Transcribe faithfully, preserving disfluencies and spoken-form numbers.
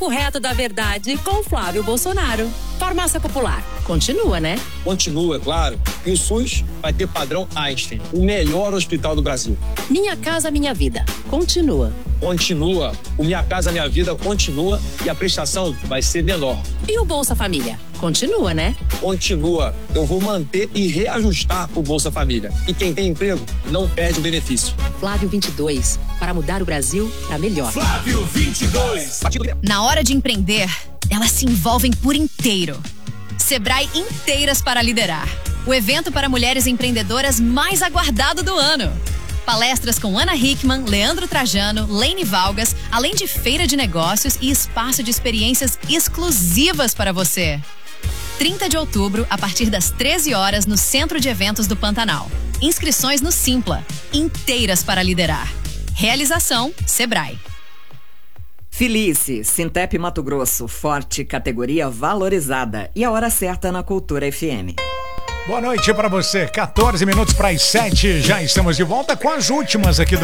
papo reto da verdade com Flávio Bolsonaro. Farmácia Popular, continua, né? Continua, claro. E o SUS vai ter padrão Einstein, o melhor hospital do Brasil. Minha Casa Minha Vida, continua. Continua. O Minha Casa Minha Vida continua e a prestação vai ser menor. E o Bolsa Família, continua, né? Continua. Eu vou manter e reajustar o Bolsa Família. E quem tem emprego não perde o benefício. Flávio vinte e dois, para mudar o Brasil para melhor. Flávio vinte e dois. Na hora de empreender, elas se envolvem por inteiro. Sebrae Inteiras para Liderar, o evento para mulheres empreendedoras mais aguardado do ano. Palestras com Ana Hickman, Leandro Trajano, Lene Valgas, além de feira de negócios e espaço de experiências exclusivas para você. trinta de outubro, a partir das treze horas, no Centro de Eventos do Pantanal. Inscrições no Simpla. Inteiras para Liderar. Realização Sebrae. Felice, Sintep Mato Grosso, forte, categoria valorizada. E a hora certa na Cultura F M. Boa noite para você, quatorze minutos para as sete, já estamos de volta com as últimas aqui do